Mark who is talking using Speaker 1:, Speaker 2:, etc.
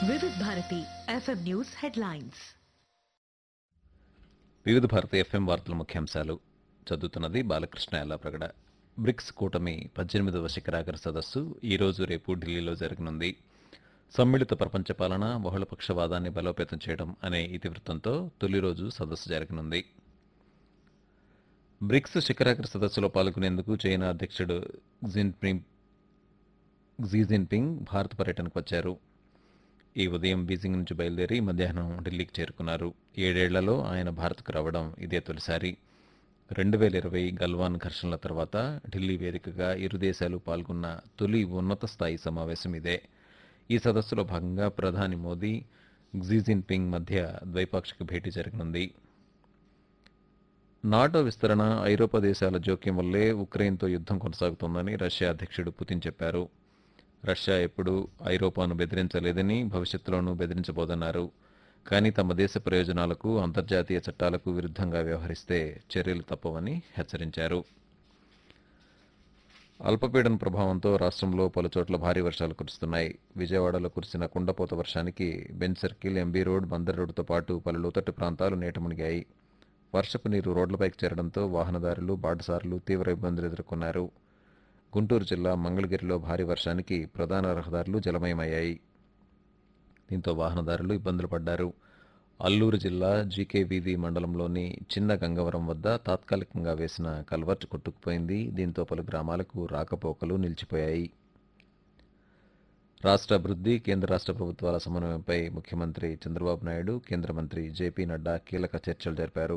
Speaker 1: Vividh Bharati FM news headlines.
Speaker 2: వివిధ Bharati FM వార్తల ముఖ్యాంశాలు చదువుతున్నది బాలకృష్ణ యాలాప్రగడ. బ్రిక్స్ కూటమి 18వ శిఖరాగ్ర సదస్సు ఈరోజు రేపు ఢిల్లీలో జరగనుంది. సమ్మిళిత ప్రపంచ పాలన, బహుళపక్షవాదాన్ని బలోపేతం చేయడం అనే ఇతివృత్తంతో తొలి రోజు సదస్సు జరగనుంది. బ్రిక్స్ శిఖరాగ్ర సదస్సులో పాల్గొనేందుకు చైనా అధ్యక్షుడు క్సీ జిన్పింగ్ భారత పర్యటనకు వచ్చారు. ఈ ఉదయం బీజింగ్ నుంచి బయలుదేరి మధ్యాహ్నం ఢిల్లీకి చేరుకున్నారు. 7 ఏళ్లలో ఆయన భారత్కు రావడం ఇదే తొలిసారి. 2020 గల్వాన్ ఘర్షణల తర్వాత ఢిల్లీ వేదికగా ఇరు దేశాలు పాల్గొన్న తొలి ఉన్నత స్థాయి సమావేశం ఇదే. ఈ సదస్సులో భాగంగా ప్రధాని మోదీ, క్సీ జిన్పింగ్ మధ్య ద్వైపాక్షిక భేటీ జరగనుంది. నాటో విస్తరణ, ఐరోపా దేశాల జోక్యం వల్లే ఉక్రెయిన్తో యుద్ధం కొనసాగుతోందని రష్యా అధ్యక్షుడు పుతిన్ చెప్పారు. రష్యా ఎప్పుడూ ఐరోపాను బెదిరించలేదని, భవిష్యత్తులోనూ బెదిరించబోదన్నారు. కానీ తమ దేశ ప్రయోజనాలకు, అంతర్జాతీయ చట్టాలకు విరుద్ధంగా వ్యవహరిస్తే చర్యలు తప్పవని హెచ్చరించారు. అల్పపీడన ప్రభావంతో రాష్ట్రంలో పలుచోట్ల భారీ వర్షాలు కురుస్తున్నాయి. విజయవాడలో కురిసిన కుండపోత వర్షానికి bench circle, MB road, Bandar రోడ్డుతో పాటు పలు లోతట్టు ప్రాంతాలు నీట మునిగాయి. వర్షపు నీరు రోడ్లపైకి చేరడంతో వాహనదారులు, బాటసారులు తీవ్ర ఇబ్బందులు ఎదుర్కొన్నారు. గుంటూరు జిల్లా మంగళగిరిలో భారీ వర్షానికి ప్రధాన రహదారులు జలమయమయ్యాయి. దీంతో వాహనదారులు ఇబ్బందులు పడ్డారు. అల్లూరు జిల్లా జీకే వీధి మండలంలోని చిన్న గంగవరం వద్ద తాత్కాలికంగా వేసిన కల్వర్ట్ కొట్టుకుపోయింది. దీంతో పలు గ్రామాలకు రాకపోకలు నిలిచిపోయాయి. రాష్ట్ర అభివృద్ధి, కేంద్ర రాష్ట్ర ప్రభుత్వాల సమన్వయంపై ముఖ్యమంత్రి చంద్రబాబు నాయుడు, కేంద్ర మంత్రి జేపీ నడ్డా కీలక చర్చలు జరిపారు.